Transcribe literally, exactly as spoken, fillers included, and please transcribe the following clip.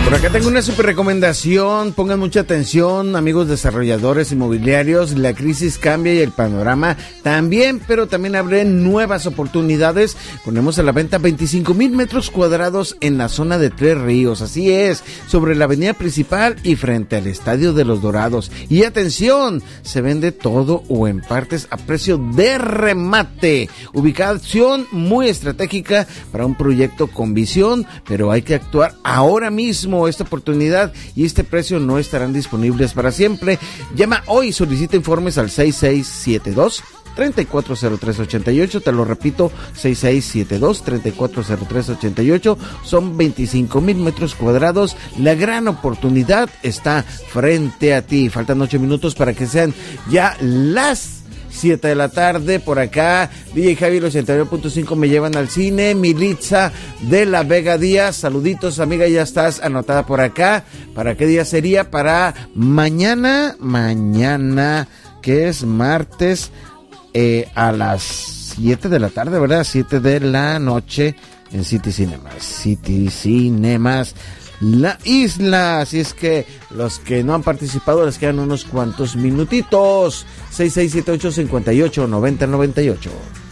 Por acá tengo una super recomendación, pongan mucha atención, amigos desarrolladores inmobiliarios, la crisis cambia y el panorama también, pero también abre nuevas oportunidades. Ponemos a la venta veinticinco mil metros cuadrados en la zona de Tres Ríos, así es, sobre la avenida principal y frente al Estadio de los Dorados. Y atención, se vende todo o en partes a precio de remate. Ubicación muy estratégica para un proyecto con visión, pero hay que actuar ahora mismo. Esta oportunidad y este precio no estarán disponibles para siempre. Llama hoy y solicita informes al seis seis siete dos, tres cuatro cero tres ocho ocho. Te lo repito, seis seis siete dos, tres cuatro cero tres ocho ocho. Son veinticinco mil metros cuadrados. La gran oportunidad está frente a ti. Faltan ocho minutos para que sean ya las siete de la tarde. Por acá D J Javi, el ochenta y nueve punto cinco me llevan al cine. Militza de la Vega Díaz, saluditos amiga, ya estás anotada por acá. ¿Para qué día sería? Para mañana, mañana que es martes, eh, a las siete de la tarde, ¿verdad? siete de la noche en City Cinemas, City Cinemas La Isla. Así es que los que no han participado les quedan unos cuantos minutitos. seis seis siete ocho, cinco ocho, nueve cero nueve ocho.